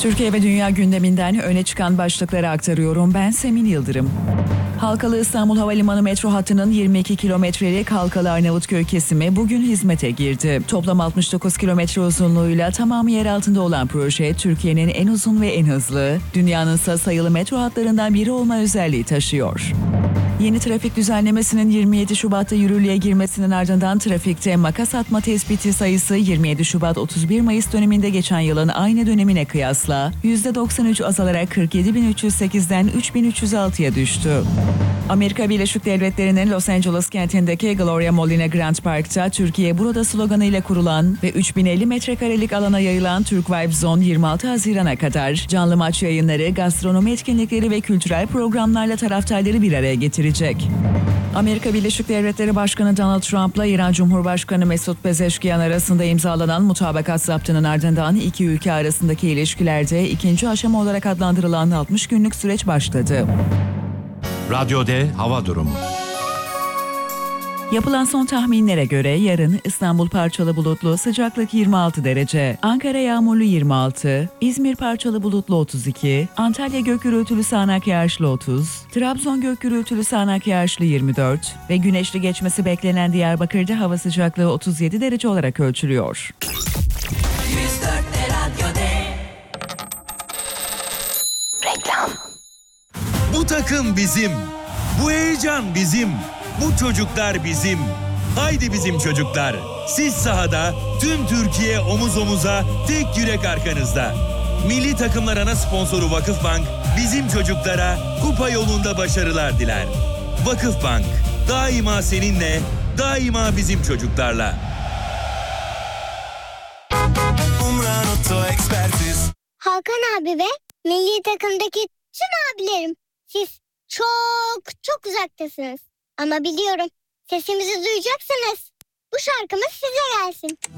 Türkiye ve dünya gündeminden öne çıkan başlıkları aktarıyorum. Ben Semin Yıldırım. Halkalı İstanbul Havalimanı metro hattının 22 kilometrelik Halkalı Arnavutköy kesimi bugün hizmete girdi. Toplam 69 kilometre uzunluğuyla tamamı yer altında olan proje, Türkiye'nin en uzun ve en hızlı, dünyanın ise sayılı metro hatlarından biri olma özelliği taşıyor. Yeni trafik düzenlemesinin 27 Şubat'ta yürürlüğe girmesinin ardından trafikte makas atma tespiti sayısı 27 Şubat 31 Mayıs döneminde geçen yılın aynı dönemine kıyasla %93 azalarak 47.308'den 3.306'ya düştü. Amerika Birleşik Devletleri'nin Los Angeles kentindeki Gloria Molina Grand Park'ta Türkiye burada sloganıyla kurulan ve 3050 metrekarelik alana yayılan Türk Vibe Zone 26 Haziran'a kadar canlı maç yayınları, gastronomi etkinlikleri ve kültürel programlarla taraftarları bir araya getirecek. Amerika Birleşik Devletleri Başkanı Donald Trump'la İran Cumhurbaşkanı Mesut Pezeşkiyan arasında imzalanan mutabakat zaptının ardından iki ülke arasındaki ilişkilerde ikinci aşama olarak adlandırılan 60 günlük süreç başladı. Radyo D hava durumu. Yapılan son tahminlere göre yarın İstanbul parçalı bulutlu, sıcaklık 26 derece, Ankara yağmurlu 26, İzmir parçalı bulutlu 32, Antalya gök gürültülü sağanak yağışlı 30, Trabzon gök gürültülü sağanak yağışlı 24 ve güneşli geçmesi beklenen Diyarbakır'da hava sıcaklığı 37 derece olarak ölçülüyor. Reklam. Bu takım bizim. Bu heyecan bizim. Bu çocuklar bizim. Haydi bizim çocuklar. Siz sahada, tüm Türkiye omuz omuza, tek yürek arkanızda. Milli takımlar ana sponsoru Vakıfbank, bizim çocuklara kupa yolunda başarılar diler. Vakıfbank, daima seninle, daima bizim çocuklarla. Umran Oto Ekspertiz. Hakan abi ve milli takımdaki tüm abilerim. Siz çok uzaktasınız. Ama biliyorum sesimizi duyacaksınız. Bu şarkımız size gelsin.